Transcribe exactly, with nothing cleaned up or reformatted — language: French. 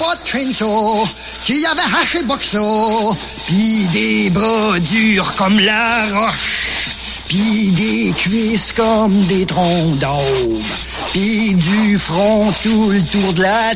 pas de crâne, qui avait haché boxo, pis des bras durs comme la roche, pis des cuisses comme des troncs d'aube, pis du front tout le tour de la